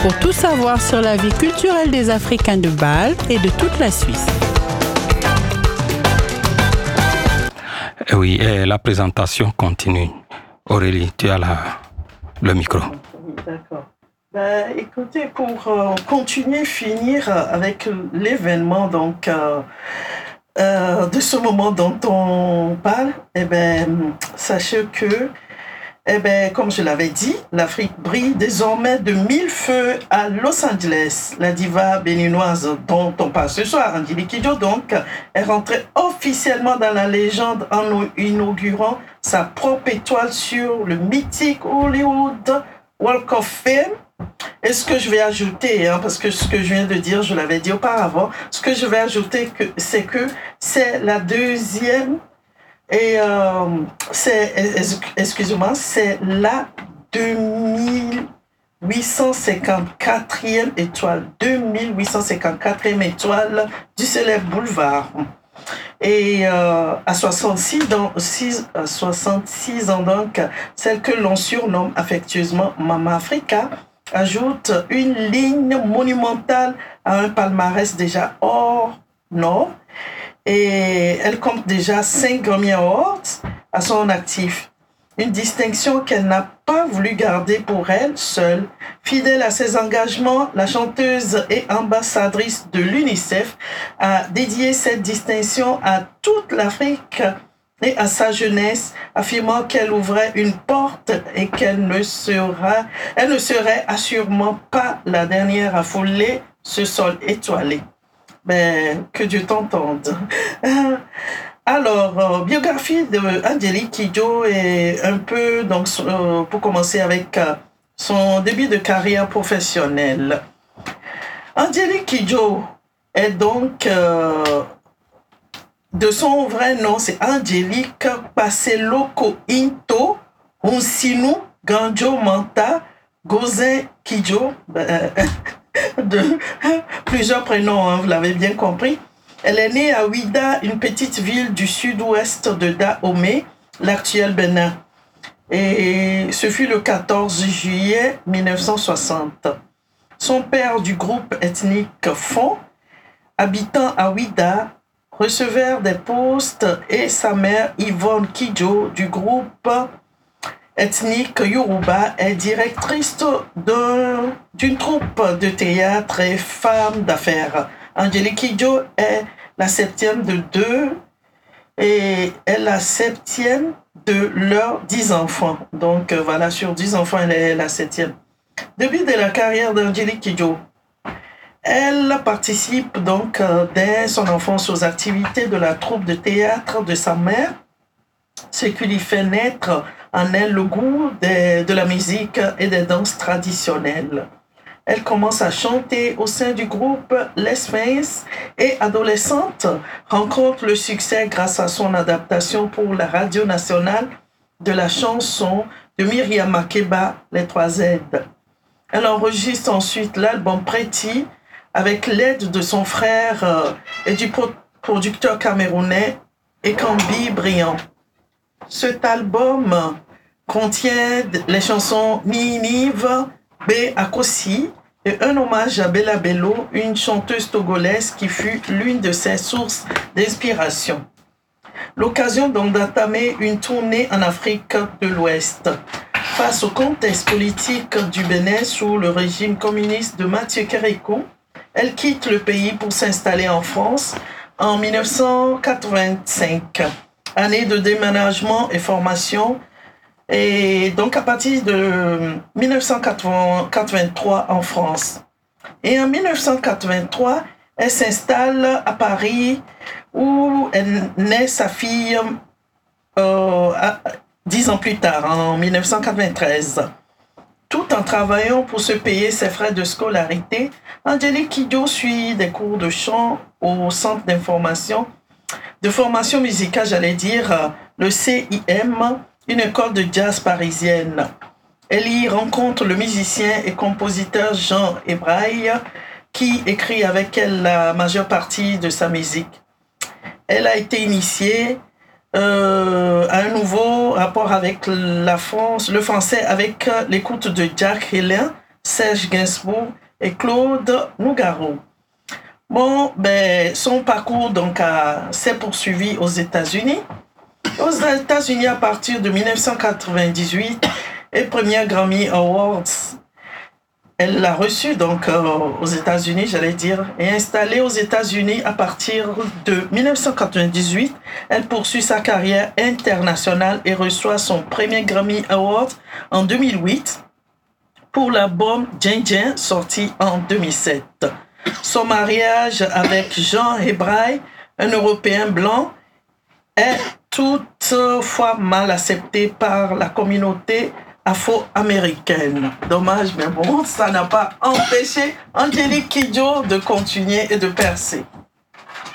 pour tout savoir sur la vie culturelle des Africains de Bâle et de toute la Suisse. Oui, et la présentation continue. Aurélie, tu as le micro. D'accord. Écoutez, pour continuer, finir avec l'événement de ce moment dont on parle, sachez que, comme je l'avais dit, l'Afrique brille désormais de mille feux à Los Angeles. La diva béninoise dont on parle ce soir, Angélique Kidjo, donc, est rentrée officiellement dans la légende en inaugurant sa propre étoile sur le mythique Hollywood Walk of Fame. Et ce que je vais ajouter, parce que ce que je viens de dire, je l'avais dit auparavant, ce que je vais ajouter, c'est que c'est la deuxième, et c'est la 2854e étoile, 2854e étoile du célèbre boulevard. Et à 66 ans donc, celle que l'on surnomme affectueusement Mama Africa ajoute une ligne monumentale à un palmarès déjà hors norme, et elle compte déjà 5 Grammy Awards à son actif. Une distinction qu'elle n'a pas voulu garder pour elle seule. Fidèle à ses engagements, la chanteuse et ambassadrice de l'UNICEF a dédié cette distinction à toute l'Afrique et à sa jeunesse, affirmant qu'elle ouvrait une porte et qu'elle ne serait assurément pas la dernière à fouler ce sol étoilé. Que Dieu t'entende. Alors, biographie de Angélique Kidjo est un peu, donc, pour commencer avec son début de carrière professionnelle. Angélique Kidjo est donc, de son vrai nom, c'est Angélique Paseloko Into Unsinu Ganjo Manta Gozin Kidjo, de plusieurs prénoms, vous l'avez bien compris. Elle est née à Ouida, une petite ville du sud-ouest de Dahomey, l'actuel Bénin. Et ce fut le 14 juillet 1960. Son père du groupe ethnique Fon, habitant à Ouida, recevèrent des postes, et sa mère Yvonne Kidjo du groupe ethnique Yoruba est directrice d'une troupe de théâtre et femme d'affaires. Angélique Kidjo est la septième de deux, et est la septième de leurs 10 enfants. Donc voilà, sur 10 enfants, elle est la septième. Début de la carrière d'Angélique Kidjo. Elle participe donc dès son enfance aux activités de la troupe de théâtre de sa mère, ce qui lui fait naître en elle le goût de la musique et des danses traditionnelles. Elle commence à chanter au sein du groupe Les Sphinx, et adolescente, rencontre le succès grâce à son adaptation pour la radio nationale de la chanson de Myriam Makeba, Les 3 Z. Elle enregistre ensuite l'album Pretty avec l'aide de son frère et du producteur camerounais Ekambi Briand. Cet album contient les chansons Ni Nive, B. Akosi et un hommage à Bella Bello, une chanteuse togolaise qui fut l'une de ses sources d'inspiration. L'occasion donc d'entamer une tournée en Afrique de l'Ouest. Face au contexte politique du Bénin sous le régime communiste de Mathieu Kérékou, elle quitte le pays pour s'installer en France en 1985. Année de déménagement et formation. Et donc à partir de 1983 en France. Et en 1983, elle s'installe à Paris où elle naît sa fille 10 ans plus tard, en 1993. Tout en travaillant pour se payer ses frais de scolarité, Angélique Kidjo suit des cours de chant au centre de formation musicale, le CIM, une école de jazz parisienne. Elle y rencontre le musicien et compositeur Jean Ebraille, qui écrit avec elle la majeure partie de sa musique. Elle a été initiée à un nouveau rapport avec la France, le français, avec l'écoute de Jacques Hillaire, Serge Gainsbourg et Claude Nougaro. Bon, son parcours donc s'est poursuivi aux États-Unis. Aux États-Unis, à partir de 1998, et premier Grammy Awards, elle l'a reçu donc aux États-Unis, j'allais dire, et installée aux États-Unis à partir de 1998. Elle poursuit sa carrière internationale et reçoit son premier Grammy Award en 2008 pour l'album Djin Djin, sorti en 2007. Son mariage avec Jean Hebraï, un Européen blanc, est toutefois mal accepté par la communauté afro-américaine. Dommage, mais bon, ça n'a pas empêché Angélique Kidjo de continuer et de percer.